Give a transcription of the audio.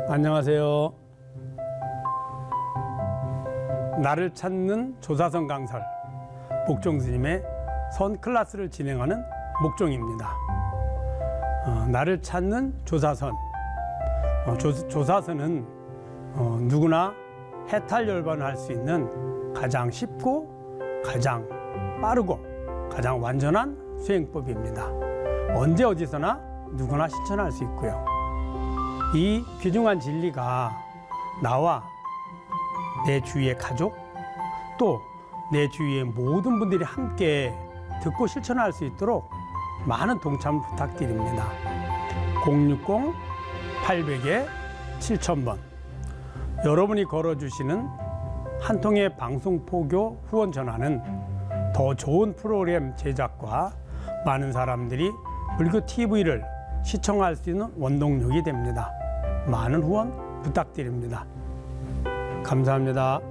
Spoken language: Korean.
안녕하세요. 나를 찾는 조사선 강설, 목종 스님의 선 클래스를 진행하는 목종입니다. 나를 찾는 조사선. 조사선은 누구나 해탈열반을 할 수 있는 가장 쉽고 가장 빠르고 가장 완전한 수행법입니다. 언제 어디서나 누구나 실천할 수 있고요. 이 귀중한 진리가 나와 내 주위의 가족 또 내 주위의 모든 분들이 함께 듣고 실천할 수 있도록 많은 동참 부탁드립니다. 060-800-7000번 여러분이 걸어주시는 한 통의 방송 포교 후원 전화는 더 좋은 프로그램 제작과 많은 사람들이 불교 TV를 시청할 수 있는 원동력이 됩니다. 많은 후원 부탁드립니다. 감사합니다.